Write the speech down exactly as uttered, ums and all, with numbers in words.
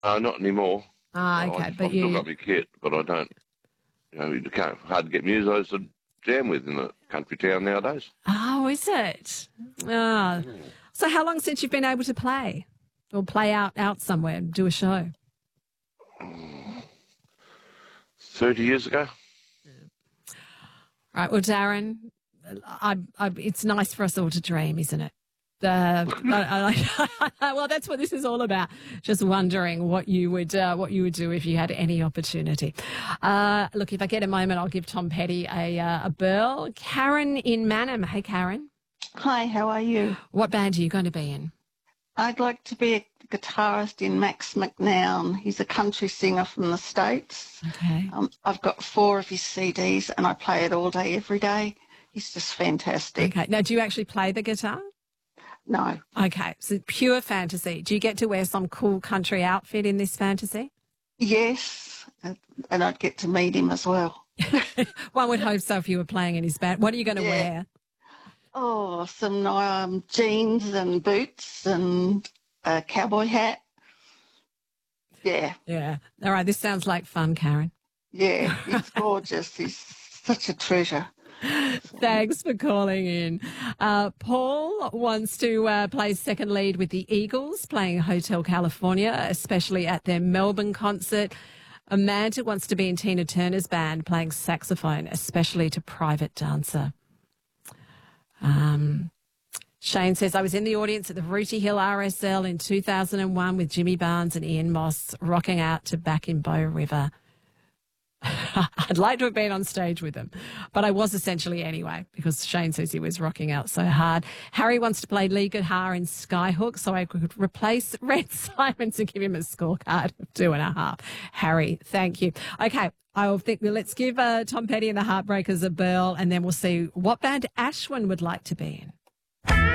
Uh, not anymore. Ah, No, okay, I've, but I've still you... got my kit, but I don't. You know, you can't hard to get musos to jam with in a country town nowadays. Oh, is it? Ah. So how long since you've been able to play or play out, out somewhere and do a show? Thirty years ago. Right. Well, Darren, I, I, it's nice for us all to dream, isn't it? Uh, I, I, well, that's what this is all about. Just wondering what you would uh, what you would do if you had any opportunity. Uh, look, if I get a moment, I'll give Tom Petty a uh, a burl. Karen in Manham. Hey, Karen. Hi, how are you? What band are you going to be in? I'd like to be a guitarist in Max McNown. He's a country singer from the States. Okay. Um, I've got four of his C Ds and I play it all day, every day. He's just fantastic. Okay. Now, do you actually play the guitar? No. Okay. So pure fantasy. Do you get to wear some cool country outfit in this fantasy? Yes, and I'd get to meet him as well. One would hope so if you were playing in his band. What are you going to Yeah. wear? Oh, some um, jeans and boots and a cowboy hat. Yeah, Yeah. All right. This sounds like fun, Karen. yeah, he's gorgeous. He's such a treasure. Thanks for calling in. Uh, Paul wants to uh, play second lead with the Eagles, playing Hotel California, especially at their Melbourne concert. Amanda wants to be in Tina Turner's band, playing saxophone, especially to Private Dancer. Um, Shane says, I was in the audience at the Rooty Hill R S L in two thousand one with Jimmy Barnes and Ian Moss rocking out to Back in Bow River. I'd like to have been on stage with them, but I was essentially anyway, because Shane says he was rocking out so hard. Harry wants to play lead guitar in Skyhook, so I could replace Red Simons and give him a scorecard of two and a half. Harry, thank you. Okay, I think let's give uh, Tom Petty and the Heartbreakers a burl, and then we'll see what band Ashwin would like to be in.